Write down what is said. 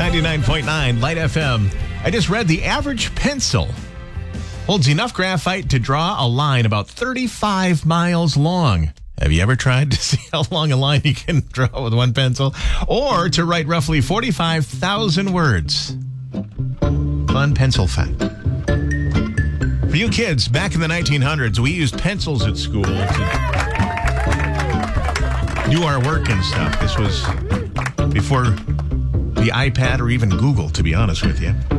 99.9 Light FM. I just read the average pencil holds enough graphite to draw a line about 35 miles long. Have you ever tried to see how long a line you can draw with one pencil? Or to write roughly 45,000 words. Fun pencil fact. For you kids, back in the 1900s, we used pencils at school to do our work and stuff. This was before the iPad or even Google, to be honest with you.